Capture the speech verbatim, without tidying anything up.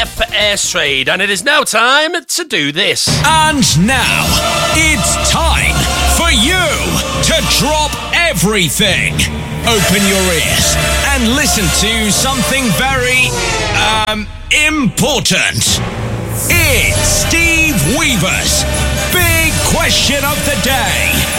Pep Airstrade, and it is now time to do this. And now, it's time for you to drop everything. Open your ears and listen to something very, um, important. It's Steve Weaver's Big Question of the Day.